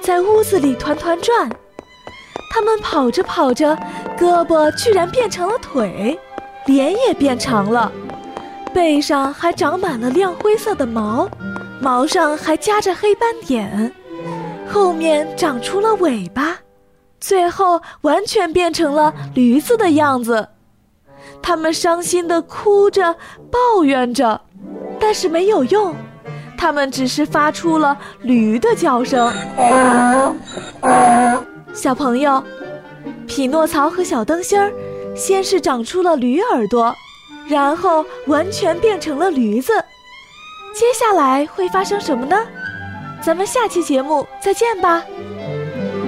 在屋子里团团转。他们跑着跑着，胳膊居然变成了腿，脸也变长了，背上还长满了亮灰色的毛，毛上还夹着黑斑点，后面长出了尾巴，最后完全变成了驴子的样子。他们伤心地哭着抱怨着，但是没有用，他们只是发出了驴的叫声。小朋友，匹诺曹和小灯芯儿先是长出了驴耳朵，然后完全变成了驴子。接下来会发生什么呢？咱们下期节目再见吧。